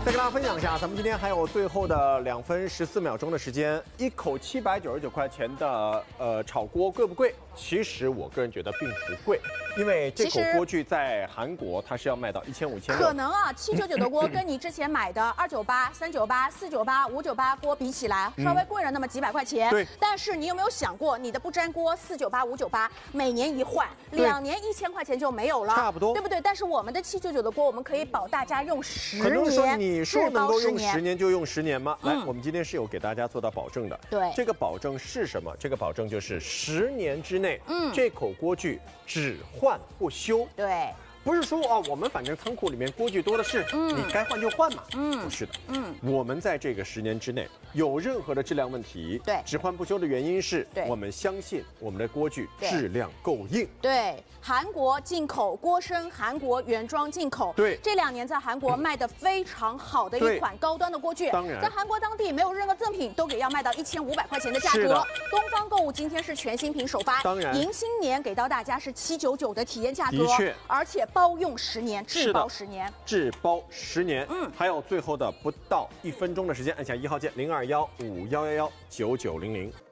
再跟大家分享一下，咱们今天还有最后的2分14秒钟的时间，一口799块钱的炒锅贵不贵？其实我个人觉得并不贵，因为这口锅具在韩国它是要卖到1500。 可能啊，799的锅跟你之前买的298、398、498、598锅比起来，稍微贵了那么几百块钱。 对。 但是你有没有想过，你的不粘锅498、598，每年一换，2年1000块钱就没有了， 差不多， 对不对？但是我们的799的锅，我们可以保大家用10年。 很多人说你说能够用 10 年就用10年吗？来，我们今天是有给大家做到保证的。 对， 这个保证是什么？这个保证就是10年之内，这口锅具只换不修。 对。 不是说啊，我们反正仓库里面锅具多的是，你该换就换嘛。不是的。我们在这个10年之内有任何的质量问题， 对， 只换不修的原因是我们相信我们的锅具质量够硬。 对，韩国进口锅身，韩国原装进口。 对， 这2年在韩国卖的非常好的一款高端的锅具， 当然在韩国当地没有任何赠品，都要卖到1500块钱的价格。东方购物今天是全新品首发， 当然迎新年给到大家是799的体验价格， 的确， 而且包用10年，质保10年， 质保10年。还有最后的不到1分钟的时间，按下1号键0215119900。